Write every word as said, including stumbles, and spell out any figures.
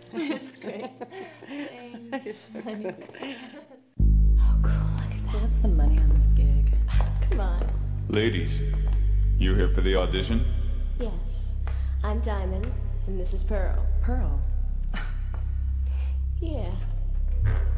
That's great. Thanks, honey. Oh, cool. So what's the money on this gig? Come on. Ladies, you here for the audition? Yes. I'm Diamond, and this is Pearl. Pearl. Yeah.